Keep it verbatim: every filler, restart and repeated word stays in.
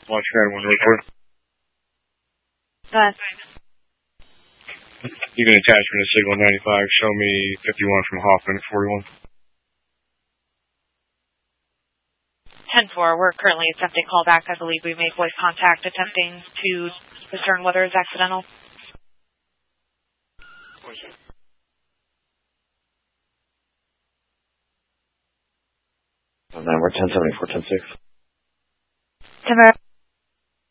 Launch pad one report. Go ahead. You can attach me to signal ninety-five. Show me fifty-one from Hoffman at forty-one. ten four, we're currently attempting callback. I believe we made voice contact attempting to discern whether it's accidental. Oh, nine, we're ten seventy-four, ten six. ten